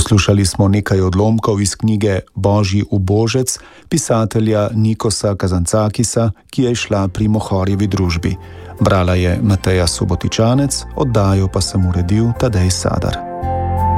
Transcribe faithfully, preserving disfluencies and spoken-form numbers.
Poslušali smo nekaj odlomkov iz knjige Božji ubožec pisatelja Nikosa Kazancakisa, ki je izšla pri Mohorjevi družbi. Brala je Mateja Subotičanec, oddajo pa sem uredil Tadej Sadar.